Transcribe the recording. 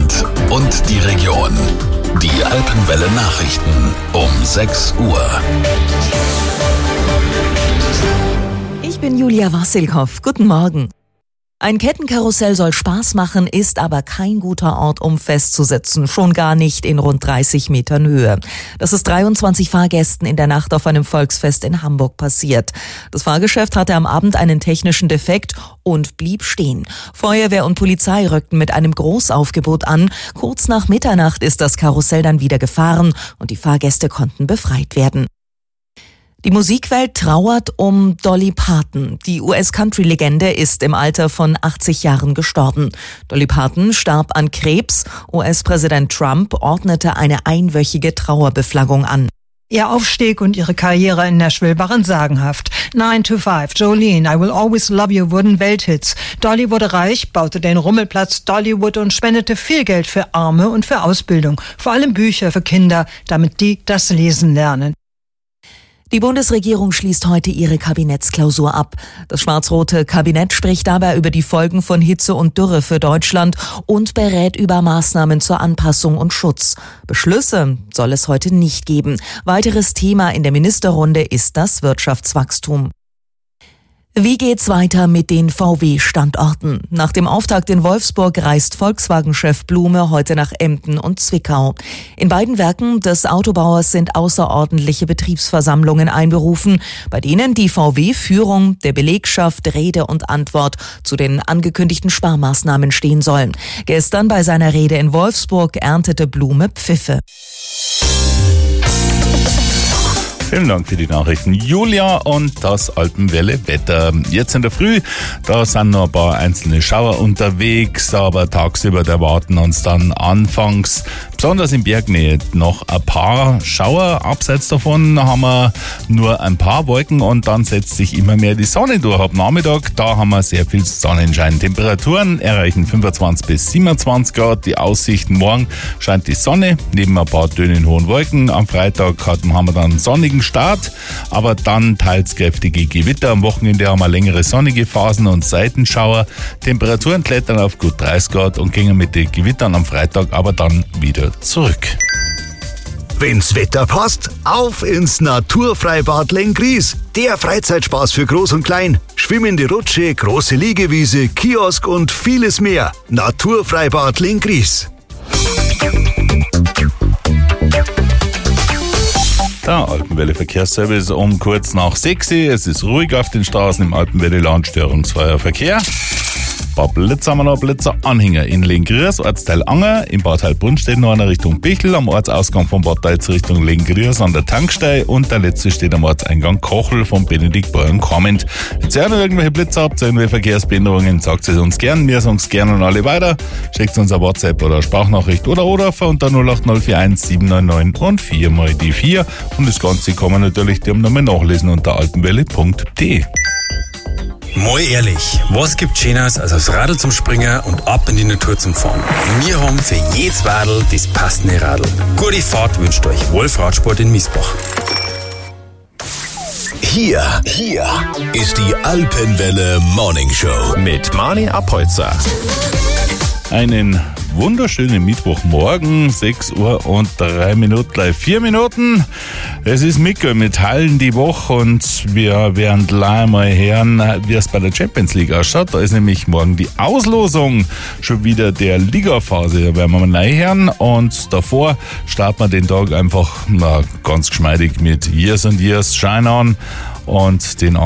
Land und die Region. Die Alpenwelle Nachrichten um 6 Uhr. Ich bin Julia Wassilkow. Guten Morgen. Ein Kettenkarussell soll Spaß machen, ist aber kein guter Ort, um festzusitzen, schon gar nicht in rund 30 Metern Höhe. Das ist 23 Fahrgästen in der Nacht auf einem Volksfest in Hamburg passiert. Das Fahrgeschäft hatte am Abend einen technischen Defekt und blieb stehen. Feuerwehr und Polizei rückten mit einem Großaufgebot an. Kurz nach Mitternacht ist das Karussell dann wieder gefahren und die Fahrgäste konnten befreit werden. Die Musikwelt trauert um Dolly Parton. Die US-Country-Legende ist im Alter von 80 Jahren gestorben. Dolly Parton starb an Krebs. US-Präsident Trump ordnete eine einwöchige Trauerbeflaggung an. Ihr Aufstieg und ihre Karriere in Nashville waren sagenhaft. 9 to 5, Jolene, I Will Always Love You wurden Welthits. Dolly wurde reich, baute den Rummelplatz Dollywood und spendete viel Geld für Arme und für Ausbildung. Vor allem Bücher für Kinder, damit die das Lesen lernen. Die Bundesregierung schließt heute ihre Kabinettsklausur ab. Das schwarz-rote Kabinett spricht dabei über die Folgen von Hitze und Dürre für Deutschland und berät über Maßnahmen zur Anpassung und Schutz. Beschlüsse soll es heute nicht geben. Weiteres Thema in der Ministerrunde ist das Wirtschaftswachstum. Wie geht's weiter mit den VW-Standorten? Nach dem Auftakt in Wolfsburg reist Volkswagen-Chef Blume heute nach Emden und Zwickau. In beiden Werken des Autobauers sind außerordentliche Betriebsversammlungen einberufen, bei denen die VW-Führung der Belegschaft Rede und Antwort zu den angekündigten Sparmaßnahmen stehen sollen. Gestern bei seiner Rede in Wolfsburg erntete Blume Pfiffe. Vielen Dank für die Nachrichten, Julia, und das Alpenwelle-Wetter. Jetzt in der Früh, da sind noch ein paar einzelne Schauer unterwegs, aber tagsüber erwarten uns dann anfangs, besonders in Bergnähe, noch ein paar Schauer. Abseits davon haben wir nur ein paar Wolken und dann setzt sich immer mehr die Sonne durch. Ab Nachmittag, da haben wir sehr viel Sonnenschein. Temperaturen erreichen 25 bis 27 Grad. Die Aussichten: morgen scheint die Sonne, neben ein paar dünnen hohen Wolken. Am Freitag haben wir dann einen sonnigen Start, aber dann teils kräftige Gewitter. Am Wochenende haben wir längere sonnige Phasen und Seitenschauer. Temperaturen klettern auf gut 30 Grad und gehen mit den Gewittern am Freitag aber dann wieder zurück. Wenn's Wetter passt, auf ins Naturfreibad Lenggries. Der Freizeitspaß für Groß und Klein. Schwimmende Rutsche, große Liegewiese, Kiosk und vieles mehr. Naturfreibad Lenggries. Der Alpenwelle Verkehrsservice um kurz nach 6 Uhr. Es ist ruhig auf den Straßen im Alpenwelle Land, störungsfreier Verkehr. Ein paar Blitzer haben wir noch, Blitzeranhänger in Lenggries, Ortsteil Anger, in Bad Heilbrunn steht noch einer Richtung Bichl, am Ortsausgang von Bad Deutz Richtung Lenggries an der Tankstelle, und der letzte steht am Ortseingang Kochel von Benedikt Beuern-Kommend. Wenn ihr noch irgendwelche Blitzer habt, irgendwelche Verkehrsbehinderungen, sagt es uns gern, wir sagen es gerne an alle weiter. Schickt uns eine WhatsApp oder eine Sprachnachricht oder unter 08041 799 und 4 mal die 4. Und das Ganze kann man natürlich nochmal nachlesen unter alpenwelle.de. Mal ehrlich, was gibt Schöneres als aufs Radl zum Springen und ab in die Natur zum Fahren? Wir haben für jedes Radl das passende Radl. Gute Fahrt wünscht euch Wolf Radsport in Miesbach. Hier ist die Alpenwelle Morning Show Mit Marlin Apolzer. Einen wunderschönen Mittwochmorgen, 6 Uhr und 3 Minuten, gleich 4 Minuten. Es ist Mikkel mit Hallen die Woche und wir werden gleich mal hören, wie es bei der Champions League ausschaut. Da ist nämlich morgen die Auslosung schon wieder der Ligaphase. Da werden wir mal reinhören und davor starten wir den Tag einfach ganz geschmeidig mit Years and Years Shine On und den